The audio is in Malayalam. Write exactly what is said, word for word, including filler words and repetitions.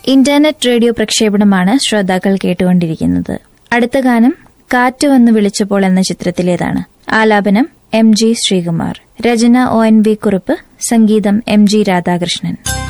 ഇന്റർനെറ്റ് റേഡിയോ പ്രക്ഷേപണമാണ് ശ്രോതാക്കൾ കേട്ടുകൊണ്ടിരിക്കുന്നത്. അടുത്ത ഗാനം കാറ്റ് വന്ന് വിളിച്ചപ്പോൾ എന്ന ചിത്രത്തിലേതാണ്. ആലാപനം എം ജി ശ്രീകുമാർ, രചന ഒ എൻ വി കുറുപ്പ്, സംഗീതം എം ജി രാധാകൃഷ്ണൻ.